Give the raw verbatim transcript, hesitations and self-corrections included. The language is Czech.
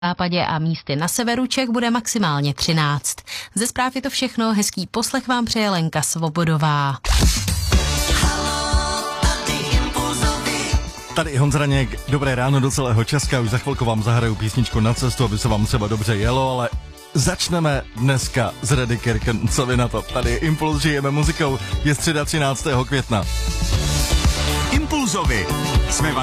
západě a místy na severu Čech bude maximálně třináct. Ze zpráv je to všechno, hezký poslech vám přeje Lenka Svobodová. Tady Honza Raněk, dobré ráno do celého Česka, už za chvilku vám zahraju písničku Na cestu, aby se vám třeba dobře jelo, ale začneme dneska s Reddy Kirken, co vy na to? Tady je Impuls, žijeme muzikou, je středa třináctého května. Impulzovi jsme